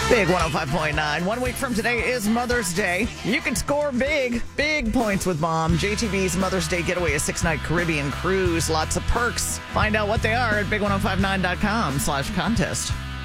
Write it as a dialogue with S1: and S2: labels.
S1: Big 105.9. 1 week from today is Mother's Day. You can score big points with Mom. JTB's Mother's Day getaway, a 6-night Caribbean cruise. Lots of perks. Find out what they are at big1059.com/contest.